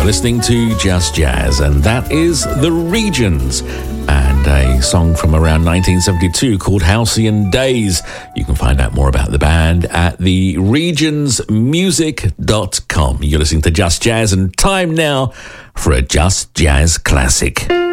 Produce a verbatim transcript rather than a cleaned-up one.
You're listening to Just Jazz, and that is The Regions, and a song from around nineteen seventy-two called Halcyon Days. You can find out more about the band at the regions music dot com. You're listening to Just Jazz, and time now for a Just Jazz classic.